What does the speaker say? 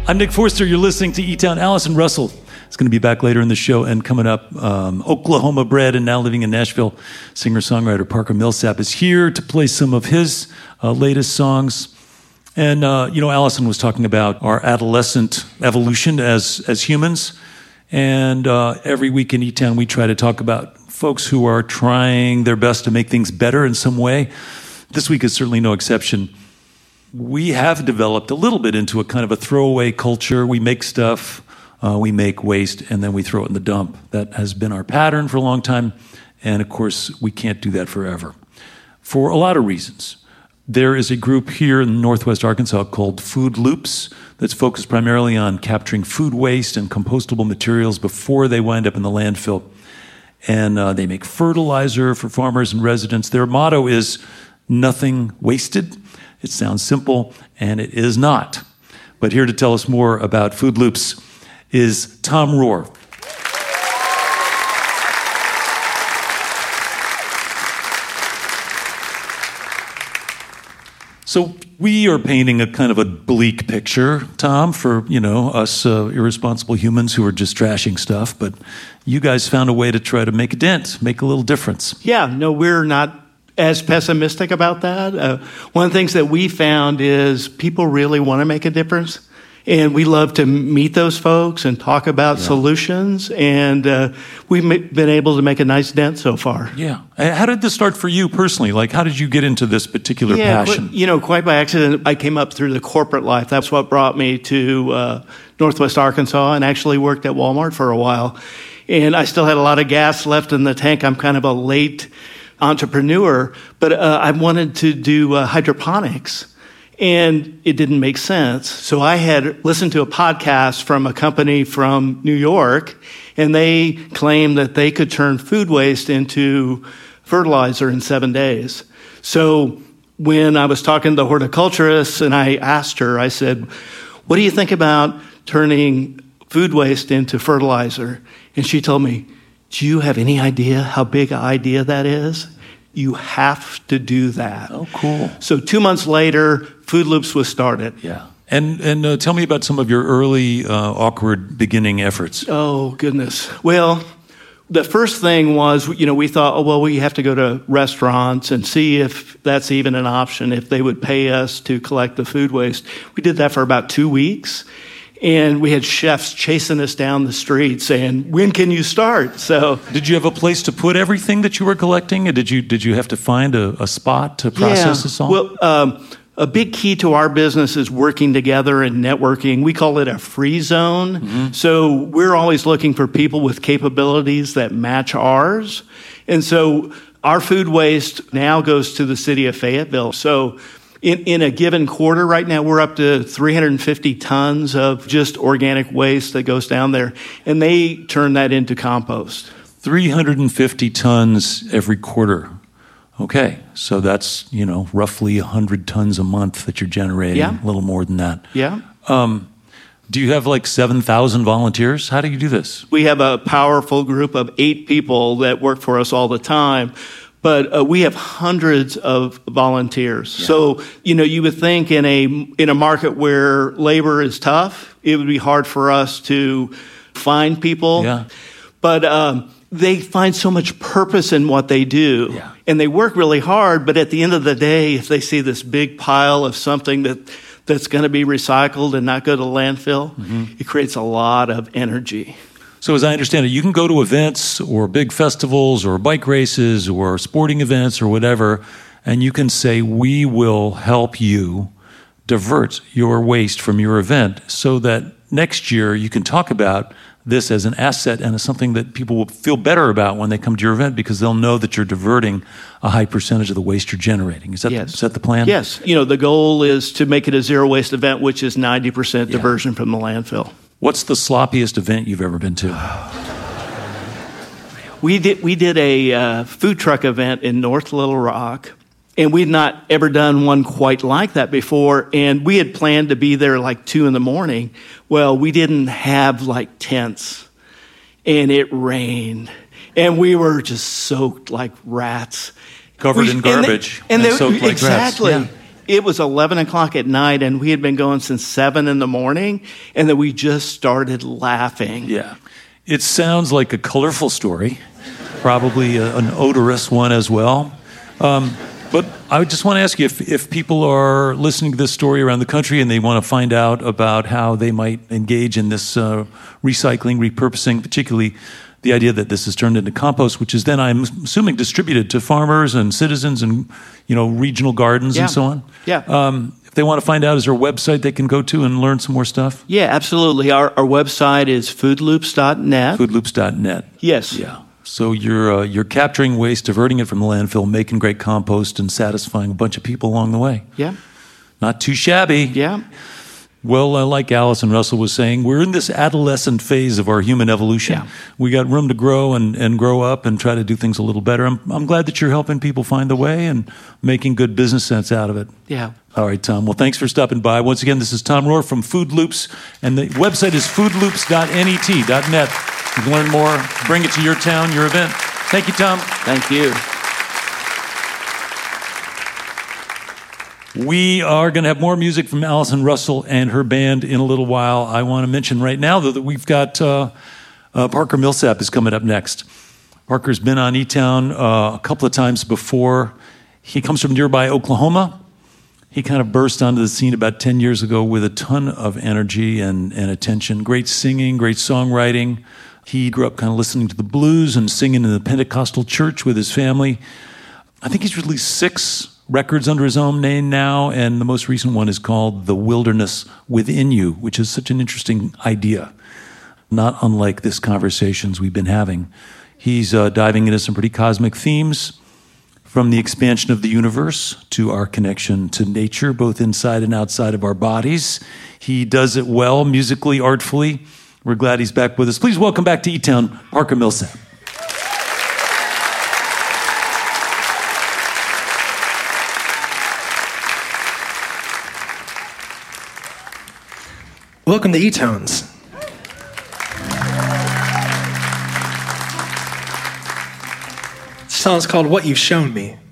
I'm Nick Forster. You're listening to E-Town. Allison Russell is going to be back later in the show, and coming up, Oklahoma bred and now living in Nashville, singer-songwriter Parker Millsap is here to play some of his latest songs. And, Allison was talking about our adolescent evolution as humans. And every week in E-Town, we try to talk about folks who are trying their best to make things better in some way. This week is certainly no exception. We have developed a little bit into a kind of a throwaway culture. We make stuff, we make waste, and then we throw it in the dump. That has been our pattern for a long time. And, of course, we can't do that forever for a lot of reasons. There is a group here in Northwest Arkansas called Food Loops that's focused primarily on capturing food waste and compostable materials before they wind up in the landfill. And they make fertilizer for farmers and residents. Their motto is nothing wasted. It sounds simple, and it is not. But here to tell us more about Food Loops is Tom Rohr. So we are painting a kind of a bleak picture, Tom, for, us irresponsible humans who are just trashing stuff. But you guys found a way to try to make a dent, make a little difference. Yeah, no, we're not as pessimistic about that. One of the things that we found is people really want to make a difference. And we love to meet those folks and talk about solutions. And we've been able to make a nice dent so far. Yeah. How did this start for you personally? Like, how did you get into this particular passion? Quite by accident, I came up through the corporate life. That's what brought me to Northwest Arkansas, and actually worked at Walmart for a while. And I still had a lot of gas left in the tank. I'm kind of a late entrepreneur, but I wanted to do hydroponics. And it didn't make sense. So I had listened to a podcast from a company from New York, and they claimed that they could turn food waste into fertilizer in 7 days. So when I was talking to the horticulturist and I asked her, I said, what do you think about turning food waste into fertilizer? And she told me, do you have any idea how big an idea that is? You have to do that. Oh, cool. So 2 months later, Food Loops was started. Yeah. And tell me about some of your early awkward beginning efforts. Oh, goodness. Well, the first thing was, we thought, we have to go to restaurants and see if that's even an option, if they would pay us to collect the food waste. We did that for about 2 weeks. And we had chefs chasing us down the street saying, when can you start? So, did you have a place to put everything that you were collecting? Or did you have to find a spot to process this all? Well, a big key to our business is working together and networking. We call it a free zone. Mm-hmm. So we're always looking for people with capabilities that match ours. And so our food waste now goes to the city of Fayetteville. So in a given quarter right now, we're up to 350 tons of just organic waste that goes down there, and they turn that into compost. 350 tons every quarter. Okay, so that's, roughly 100 tons a month that you're generating, a little more than that. Yeah. Do you have like 7,000 volunteers? How do you do this? We have a powerful group of 8 people that work for us all the time. But we have hundreds of volunteers. Yeah. So, you would think in a market where labor is tough, it would be hard for us to find people. Yeah. But they find so much purpose in what they do. Yeah. And they work really hard, but at the end of the day, if they see this big pile of something that's going to be recycled and not go to landfill, it creates a lot of energy. So as I understand it, you can go to events or big festivals or bike races or sporting events or whatever, and you can say, we will help you divert your waste from your event so that next year you can talk about this as an asset and as something that people will feel better about when they come to your event because they'll know that you're diverting a high percentage of the waste you're generating. Is that the plan? Yes. The goal is to make it a zero waste event, which is 90% diversion from the landfill. What's the sloppiest event you've ever been to? We did a food truck event in North Little Rock, and we'd not ever done one quite like that before, and we had planned to be there like 2 a.m. Well, we didn't have like tents, and it rained, and we were just soaked like rats. Covered in garbage and soaked like exactly. rats. Yeah. It was 11 o'clock at night, and we had been going since 7 in the morning, and then we just started laughing. Yeah. It sounds like a colorful story, probably an odorous one as well. But I just want to ask you, if people are listening to this story around the country and they want to find out about how they might engage in this recycling, repurposing, particularly the idea that this is turned into compost, which is then, I'm assuming, distributed to farmers and citizens and, regional gardens and so on. Yeah. If they want to find out, is there a website they can go to and learn some more stuff? Yeah, absolutely. Our website is foodloops.net. Foodloops.net. Yes. Yeah. So you're capturing waste, diverting it from the landfill, making great compost, and satisfying a bunch of people along the way. Yeah. Not too shabby. Yeah. Well, like Allison Russell was saying, we're in this adolescent phase of our human evolution. Yeah. We got room to grow and grow up and try to do things a little better. I'm glad that you're helping people find the way and making good business sense out of it. Yeah. All right, Tom. Well, thanks for stopping by. Once again, this is Tom Rohr from Food Loops, and the website is foodloops.net. You can learn more, bring it to your town, your event. Thank you, Tom. Thank you. We are going to have more music from Allison Russell and her band in a little while. I want to mention right now, though, that we've got Parker Millsap is coming up next. Parker's been on E-Town a couple of times before. He comes from nearby Oklahoma. He kind of burst onto the scene about 10 years ago with a ton of energy and attention. Great singing, great songwriting. He grew up kind of listening to the blues and singing in the Pentecostal church with his family. I think he's released 6 records under his own name now, and the most recent one is called The Wilderness Within You, which is such an interesting idea, not unlike this conversations we've been having. He's diving into some pretty cosmic themes, from the expansion of the universe to our connection to nature, both inside and outside of our bodies. He does it well, musically, artfully. We're glad he's back with us. Please welcome back to E-Town, Parker Millsap. Welcome to E-Towns. This song's called What You've Shown Me.